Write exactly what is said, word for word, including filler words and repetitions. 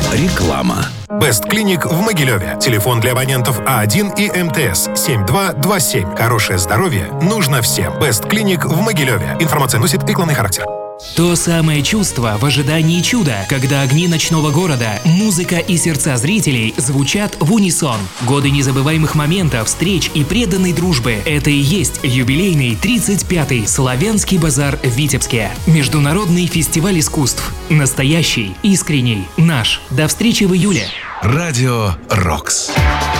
Реклама. Best Clinic в Могилеве. Телефон для абонентов А один и эм тэ эс семь два два семь. Хорошее здоровье нужно всем. Best Clinic в Могилеве. Информация носит рекламный характер. То самое чувство в ожидании чуда, когда огни ночного города, музыка и сердца зрителей звучат в унисон. Годы незабываемых моментов, встреч и преданной дружбы – это и есть юбилейный тридцать пятый Славянский базар в Витебске. Международный фестиваль искусств. Настоящий, искренний, наш. До встречи в июле. Радио «Рокс».